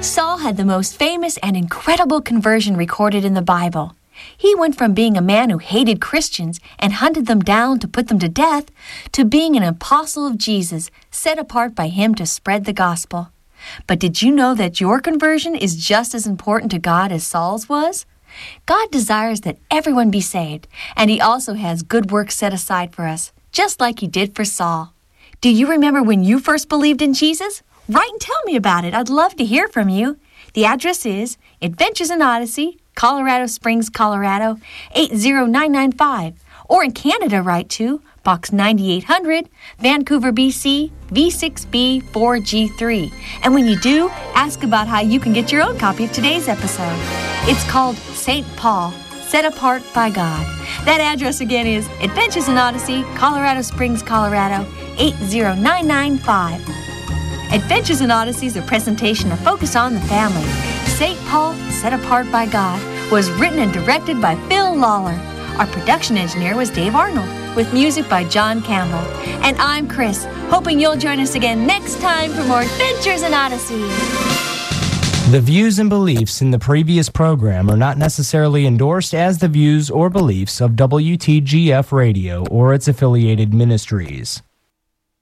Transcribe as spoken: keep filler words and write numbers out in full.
Saul had the most famous and incredible conversion recorded in the Bible. He went from being a man who hated Christians and hunted them down to put them to death to being an apostle of Jesus, set apart by him to spread the gospel. But did you know that your conversion is just as important to God as Saul's was? God desires that everyone be saved, and he also has good works set aside for us, just like he did for Saul. Do you remember when you first believed in Jesus? Write and tell me about it. I'd love to hear from you. The address is Adventures in Odyssey, Colorado Springs, Colorado, eight zero nine nine five. Or in Canada, write to Box ninety-eight hundred, Vancouver, B C, V six B four G three. And when you do, ask about how you can get your own copy of today's episode. It's called Saint Paul, Set Apart by God. That address again is Adventures in Odyssey, Colorado Springs, Colorado, eight zero nine nine five. Adventures in Odyssey is a presentation of Focus on the Family. Saint Paul, Set Apart by God was written and directed by Phil Lawler. Our production engineer was Dave Arnold, with music by John Campbell. And I'm Chris, hoping you'll join us again next time for more Adventures in Odyssey. The views and beliefs in the previous program are not necessarily endorsed as the views or beliefs of W T G F Radio or its affiliated ministries.